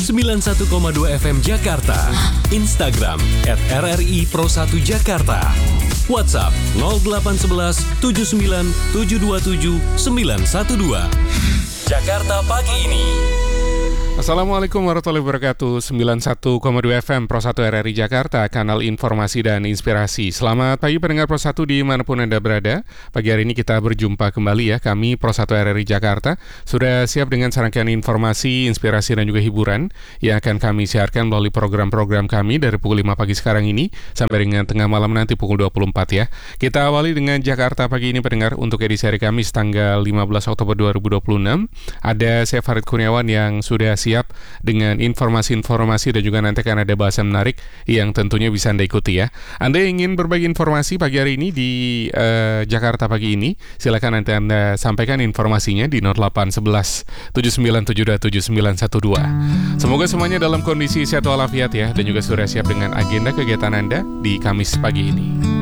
91,2 FM Jakarta. Instagram @RRI Pro 1 Jakarta. WhatsApp 0811 79 727 912. Jakarta pagi ini. Assalamualaikum warahmatullahi wabarakatuh. 91,2 FM Pro 1 RRI Jakarta, kanal informasi dan inspirasi. Selamat pagi pendengar Pro 1 dimanapun Anda berada. Pagi hari ini kita berjumpa kembali ya. Kami Pro 1 RRI Jakarta sudah siap dengan serangkaian informasi, inspirasi dan juga hiburan yang akan kami siarkan melalui program-program kami dari pukul 5 pagi sekarang ini sampai dengan tengah malam nanti pukul 24 ya. Kita awali dengan Jakarta pagi ini pendengar untuk edisi hari Kamis tanggal 15 Oktober 2026. Ada saya Farid Kurniawan yang sudah siap dengan informasi-informasi dan juga nanti akan ada bahasan menarik yang tentunya bisa Anda ikuti ya. Anda ingin berbagi informasi pagi hari ini di Jakarta pagi ini, silakan nanti Anda sampaikan informasinya di 0811 7972 7912. Semoga semuanya dalam kondisi sehat walafiat ya, dan juga sudah siap dengan agenda kegiatan Anda di Kamis pagi ini.